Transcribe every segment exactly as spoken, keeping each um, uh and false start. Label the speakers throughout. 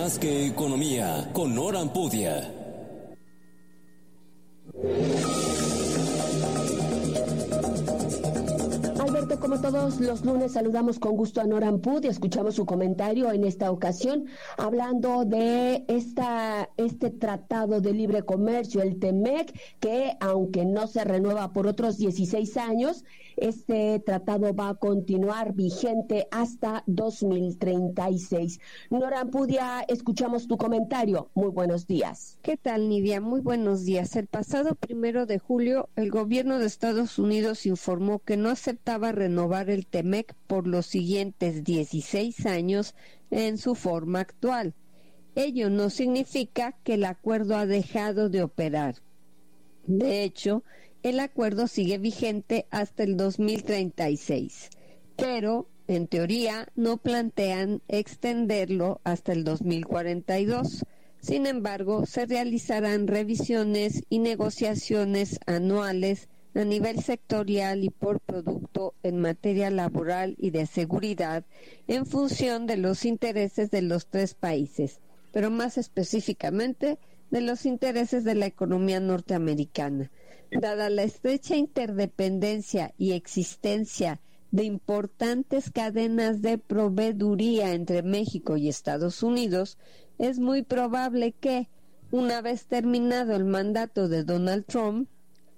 Speaker 1: Más que economía, con Nora Ampudia.
Speaker 2: Alberto, como todos los lunes, saludamos con gusto a Nora Ampudia. Escuchamos su comentario en esta ocasión, hablando de esta, este tratado de libre comercio, el T M E C, que aunque no se renueva por otros dieciséis años, este tratado va a continuar vigente hasta dos mil treinta y seis. Nora Ampudia, escuchamos tu comentario. Muy buenos días.
Speaker 3: ¿Qué tal, Nidia? Muy buenos días. El pasado primero de julio, el gobierno de Estados Unidos informó que no aceptaba renovar el T M E C por los siguientes dieciséis años en su forma actual. Ello no significa que el acuerdo ha dejado de operar. De hecho, el acuerdo sigue vigente hasta el dos mil treinta y seis, pero en teoría no plantean extenderlo hasta el dos mil cuarenta y dos. Sin embargo, se realizarán revisiones y negociaciones anuales a nivel sectorial y por producto en materia laboral y de seguridad en función de los intereses de los tres países, pero más específicamente de los intereses de la economía norteamericana. Dada la estrecha interdependencia y existencia de importantes cadenas de proveeduría entre México y Estados Unidos, es muy probable que, una vez terminado el mandato de Donald Trump,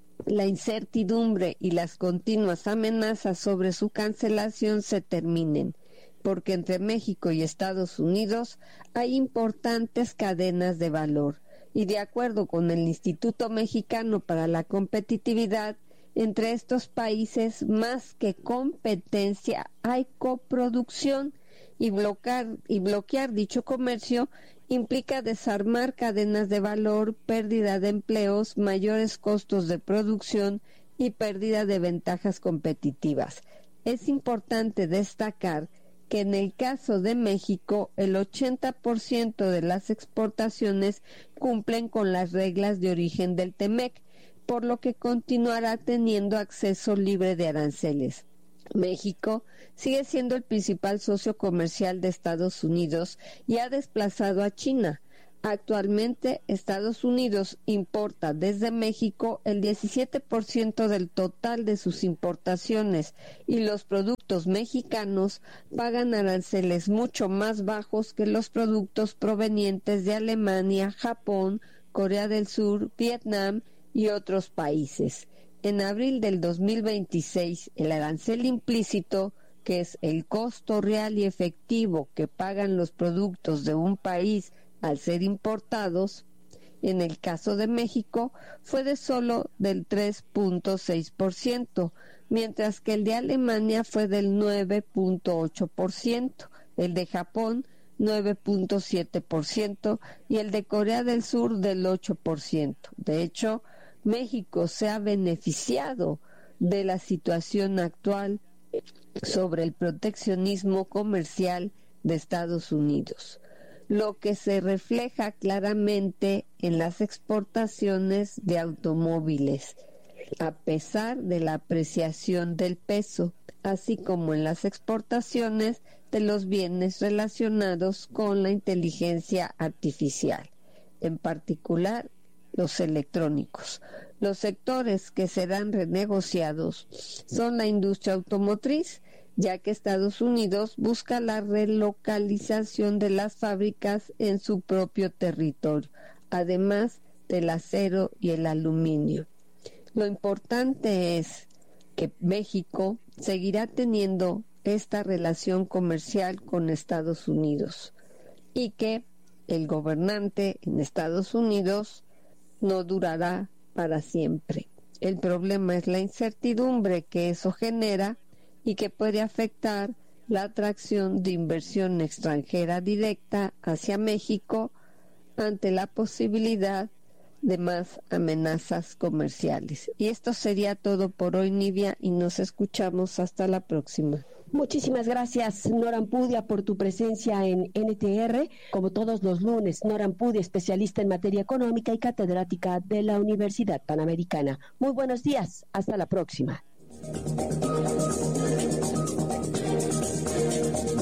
Speaker 3: la incertidumbre y las continuas amenazas sobre su cancelación se terminen, porque entre México y Estados Unidos hay importantes cadenas de valor, y de acuerdo con el Instituto Mexicano para la Competitividad, entre estos países, más que competencia, hay coproducción, y bloquear, y bloquear dicho comercio implica desarmar cadenas de valor, pérdida de empleos, mayores costos de producción y pérdida de ventajas competitivas. Es importante destacar que en el caso de México, el ochenta por ciento de las exportaciones cumplen con las reglas de origen del T M E C, por lo que continuará teniendo acceso libre de aranceles. México sigue siendo el principal socio comercial de Estados Unidos y ha desplazado a China. Actualmente, Estados Unidos importa desde México el diecisiete por ciento del total de sus importaciones y los productos mexicanos pagan aranceles mucho más bajos que los productos provenientes de Alemania, Japón, Corea del Sur, Vietnam y otros países. En abril del dos mil veintiséis, el arancel implícito, que es el costo real y efectivo que pagan los productos de un país al ser importados, en el caso de México, fue de solo del tres punto seis por ciento, mientras que el de Alemania fue del nueve punto ocho por ciento, el de Japón nueve punto siete por ciento y el de Corea del Sur del ocho por ciento. De hecho, México se ha beneficiado de la situación actual sobre el proteccionismo comercial de Estados Unidos, lo que se refleja claramente en las exportaciones de automóviles, a pesar de la apreciación del peso, así como en las exportaciones de los bienes relacionados con la inteligencia artificial, en particular los electrónicos. Los sectores que serán renegociados son la industria automotriz, ya que Estados Unidos busca la relocalización de las fábricas en su propio territorio, además del acero y el aluminio. Lo importante es que México seguirá teniendo esta relación comercial con Estados Unidos y que el gobernante en Estados Unidos no durará para siempre. El problema es la incertidumbre que eso genera y que puede afectar la atracción de inversión extranjera directa hacia México ante la posibilidad de más amenazas comerciales. Y esto sería todo por hoy, Nidia, y nos escuchamos hasta la próxima.
Speaker 2: Muchísimas gracias, Nora Ampudia, por tu presencia en N T R. Como todos los lunes, Nora Ampudia, especialista en materia económica y catedrática de la Universidad Panamericana. Muy buenos días, hasta la próxima.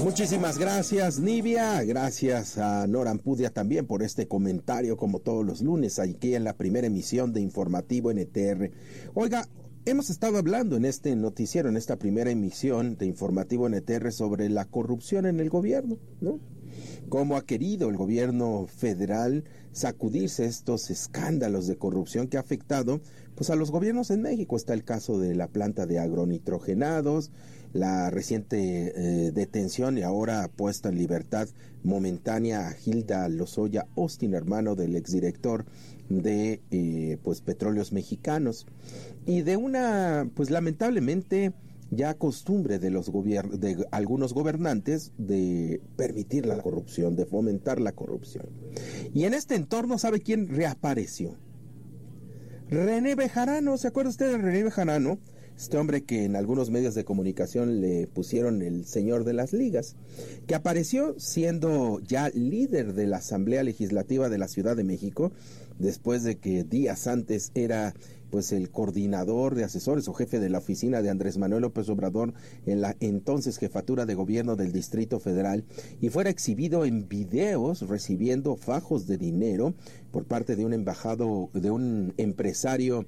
Speaker 4: Muchísimas gracias, Nivia. Gracias a Nora Ampudia también por este comentario, como todos los lunes, aquí en la primera emisión de Informativo N T R. Oiga, hemos estado hablando en este noticiero, en esta primera emisión de Informativo N T R, sobre la corrupción en el gobierno, ¿no? Cómo ha querido el gobierno federal sacudirse estos escándalos de corrupción que ha afectado pues a los gobiernos en México. Está el caso de la planta de agronitrogenados, la reciente eh, detención y ahora puesta en libertad momentánea a Hilda Lozoya Austin, hermano del exdirector de eh, pues Petróleos Mexicanos, y de una pues lamentablemente ya costumbre de los gobiernos, de algunos gobernantes, de permitir la corrupción, de fomentar la corrupción. Y en este entorno, ¿sabe quién reapareció? René Bejarano. ¿Se acuerda usted de René Bejarano? Este hombre que en algunos medios de comunicación le pusieron el señor de las ligas, que apareció siendo ya líder de la Asamblea Legislativa de la Ciudad de México, después de que días antes era pues el coordinador de asesores o jefe de la oficina de Andrés Manuel López Obrador en la entonces jefatura de gobierno del Distrito Federal, y fuera exhibido en videos recibiendo fajos de dinero por parte de un embajado, de un empresario,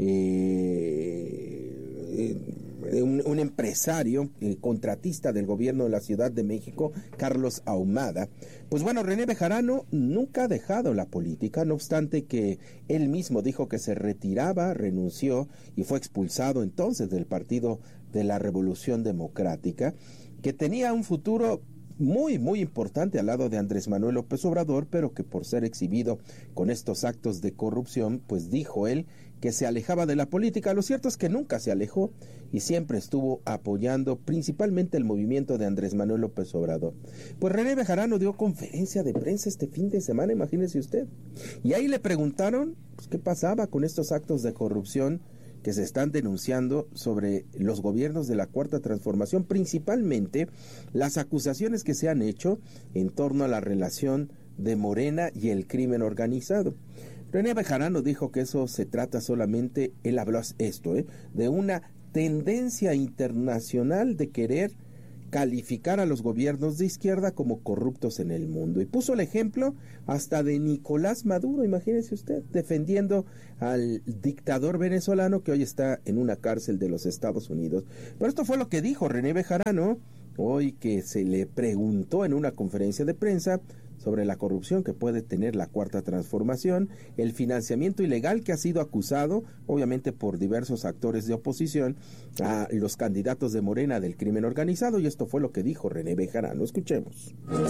Speaker 4: eh, eh, un, un empresario eh, contratista del gobierno de la Ciudad de México, Carlos Ahumada. Pues bueno, René Bejarano nunca ha dejado la política, no obstante que él mismo dijo que se retiraba, renunció y fue expulsado entonces del Partido de la Revolución Democrática, que tenía un futuro muy, muy importante al lado de Andrés Manuel López Obrador, pero que por ser exhibido con estos actos de corrupción, pues dijo él que se alejaba de la política. Lo cierto es que nunca se alejó y siempre estuvo apoyando principalmente el movimiento de Andrés Manuel López Obrador. Pues René Bejarano dio conferencia de prensa este fin de semana, imagínese usted, y ahí le preguntaron pues, qué pasaba con estos actos de corrupción que se están denunciando sobre los gobiernos de la Cuarta Transformación, principalmente las acusaciones que se han hecho en torno a la relación de Morena y el crimen organizado. René Bejarano dijo que eso se trata solamente, él habló esto, ¿eh? de una tendencia internacional de querer calificar a los gobiernos de izquierda como corruptos en el mundo, y puso el ejemplo hasta de Nicolás Maduro, imagínese usted, defendiendo al dictador venezolano que hoy está en una cárcel de los Estados Unidos. Pero esto fue lo que dijo René Bejarano hoy que se le preguntó en una conferencia de prensa sobre la corrupción que puede tener la Cuarta Transformación, el financiamiento ilegal que ha sido acusado, obviamente por diversos actores de oposición, a los candidatos de Morena del crimen organizado, y esto fue lo que dijo René Bejarano. Escuchemos.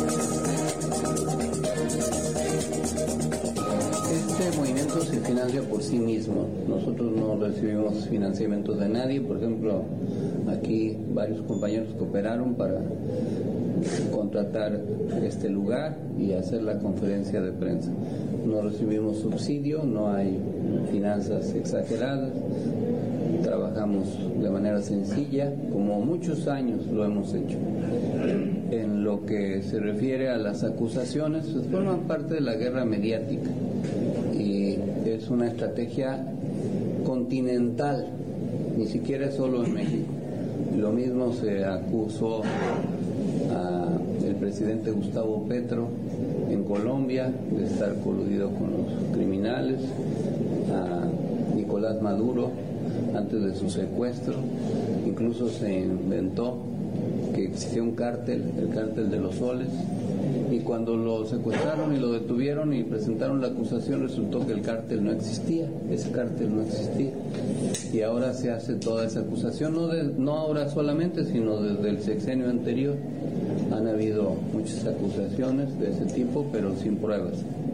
Speaker 5: Este movimiento se financia por sí mismo. Nosotros no recibimos financiamientos de nadie. Por ejemplo, aquí varios compañeros cooperaron para contratar este lugar y hacer la conferencia de prensa. No recibimos subsidio, no hay finanzas exageradas, trabajamos de manera sencilla, como muchos años lo hemos hecho. En lo que se refiere a las acusaciones, pues forman parte de la guerra mediática y es una estrategia continental, ni siquiera es solo en México. Lo mismo se acusó al presidente Gustavo Petro en Colombia de estar coludido con los criminales, a Nicolás Maduro antes de su secuestro. Incluso se inventó que existía un cártel, el cártel de los soles, y cuando lo secuestraron y lo detuvieron y presentaron la acusación, resultó que el cártel no existía, ese cártel no existía, y ahora se hace toda esa acusación, no, de, no ahora solamente, sino desde el sexenio anterior. Han habido muchas acusaciones de ese tipo, pero sin pruebas.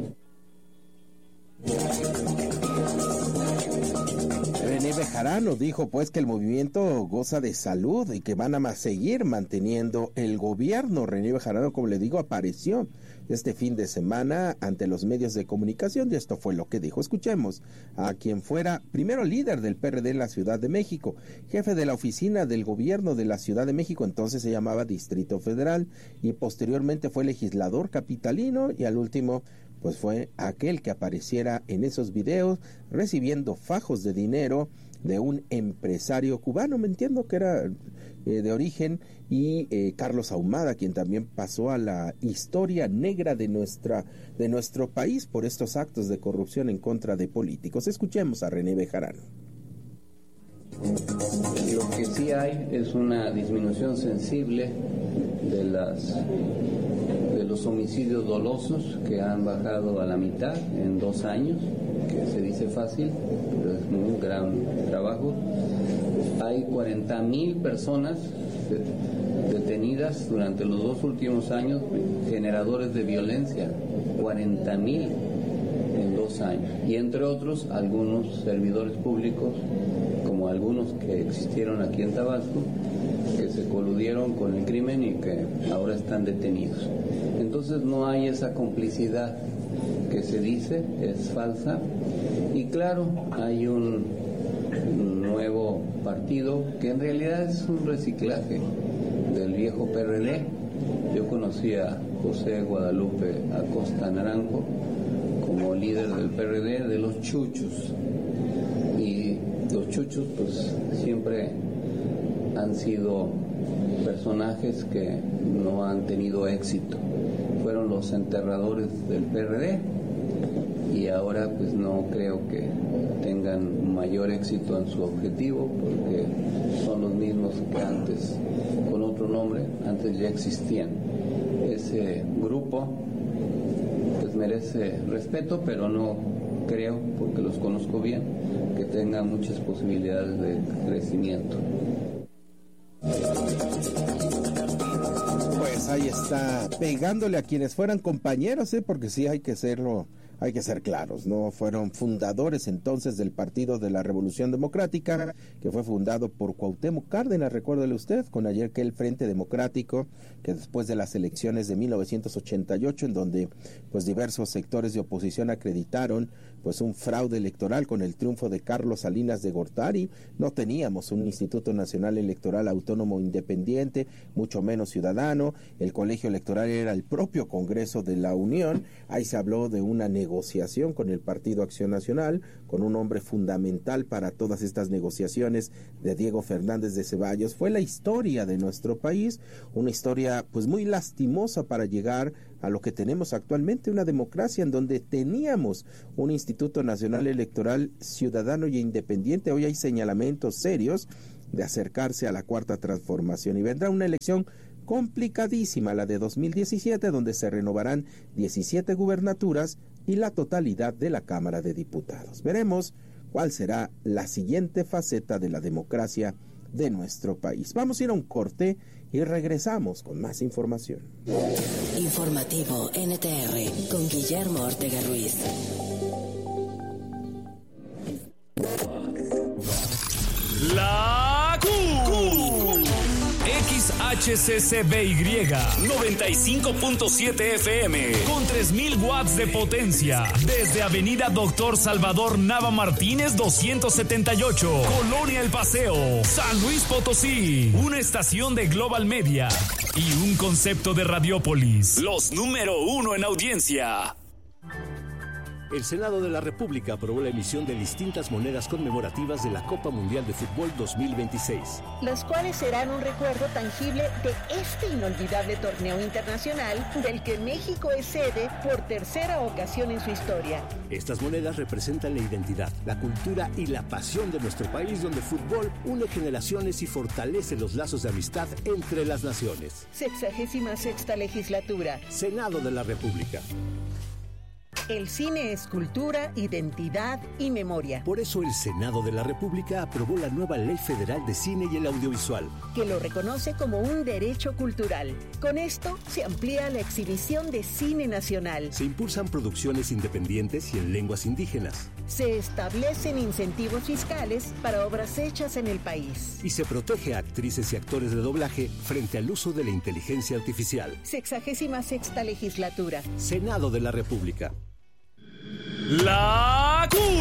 Speaker 4: René Bejarano dijo pues que el movimiento goza de salud y que van a seguir manteniendo el gobierno. René Bejarano, como le digo, apareció este fin de semana ante los medios de comunicación y esto fue lo que dijo. Escuchemos a quien fuera primero líder del P R D en la Ciudad de México, jefe de la oficina del gobierno de la Ciudad de México, entonces se llamaba Distrito Federal, y posteriormente fue legislador capitalino, y al último pues fue aquel que apareciera en esos videos recibiendo fajos de dinero de un empresario cubano, me entiendo que era eh, de origen, y eh, Carlos Ahumada, quien también pasó a la historia negra de nuestra de nuestro país por estos actos de corrupción en contra de políticos. Escuchemos a René Bejarano.
Speaker 5: Lo que sí hay es una disminución sensible de las de los homicidios dolosos, que han bajado a la mitad en dos años, que se dice fácil, pero es un gran trabajo. Hay cuarenta mil personas detenidas durante los dos últimos años, generadores de violencia, cuarenta mil en dos años, y entre otros algunos servidores públicos, como algunos que existieron aquí en Tabasco, que se coludieron con el crimen y que ahora están detenidos. Entonces no hay esa complicidad que se dice, es falsa, y claro, hay un, un nuevo partido que en realidad es un reciclaje del viejo P R D. Yo conocí a José Guadalupe Acosta Naranjo como líder del P R D, de los chuchos, y los chuchos pues siempre han sido personajes que no han tenido éxito. Fueron los enterradores del P R D y ahora pues no creo que tengan mayor éxito en su objetivo, porque son los mismos que antes, con otro nombre, antes ya existían. Ese grupo pues merece respeto, pero no creo, porque los conozco bien, que tengan muchas posibilidades de crecimiento.
Speaker 4: Pues ahí está, pegándole a quienes fueran compañeros, ¿eh? Porque sí hay que serlo, hay que ser claros, ¿no? Fueron fundadores entonces del Partido de la Revolución Democrática, que fue fundado por Cuauhtémoc Cárdenas, recuérdele usted, con ayer que el Frente Democrático, que después de las elecciones de mil novecientos ochenta y ocho, en donde pues diversos sectores de oposición acreditaron pues un fraude electoral con el triunfo de Carlos Salinas de Gortari, no teníamos un Instituto Nacional Electoral autónomo independiente, mucho menos ciudadano, el colegio electoral era el propio Congreso de la Unión, ahí se habló de una negociación con el Partido Acción Nacional, con un hombre fundamental para todas estas negociaciones de Diego Fernández de Ceballos. Fue la historia de nuestro país, una historia pues muy lastimosa para llegar a lo que tenemos actualmente, una democracia en donde teníamos un Instituto Nacional Electoral ciudadano y independiente. Hoy hay señalamientos serios de acercarse a la Cuarta Transformación y vendrá una elección complicadísima, la de dos mil diecisiete, donde se renovarán diecisiete gubernaturas y la totalidad de la Cámara de Diputados. Veremos cuál será la siguiente faceta de la democracia de nuestro país. Vamos a ir a un corte y regresamos con más información.
Speaker 6: Informativo N T R con Guillermo Ortega Ruiz.
Speaker 7: La Q. X H C C B Y noventa y cinco punto siete F M con tres mil watts de potencia desde Avenida Doctor Salvador Nava Martínez doscientos setenta y ocho, Colonia El Paseo, San Luis Potosí. Una estación de Global Media y un concepto de Radiópolis. Los número uno en audiencia.
Speaker 8: El Senado de la República aprobó la emisión de distintas monedas conmemorativas de la Copa Mundial de Fútbol dos mil veintiséis.
Speaker 9: Las cuales serán un recuerdo tangible de este inolvidable torneo internacional del que México es sede por tercera ocasión en su historia.
Speaker 8: Estas monedas representan la identidad, la cultura y la pasión de nuestro país, donde el fútbol une generaciones y fortalece los lazos de amistad entre las naciones.
Speaker 9: Sexagésima sexta legislatura.
Speaker 8: Senado de la República.
Speaker 9: El cine es cultura, identidad y memoria.
Speaker 8: Por eso el Senado de la República aprobó la nueva Ley Federal de Cine y el Audiovisual,
Speaker 9: que lo reconoce como un derecho cultural. Con esto se amplía la exhibición de cine nacional.
Speaker 8: Se impulsan producciones independientes y en lenguas indígenas.
Speaker 9: Se establecen incentivos fiscales para obras hechas en el país.
Speaker 8: Y se protege a actrices y actores de doblaje frente al uso de la inteligencia artificial.
Speaker 9: Sexagésima sexta legislatura.
Speaker 8: Senado de la República.
Speaker 7: La Q.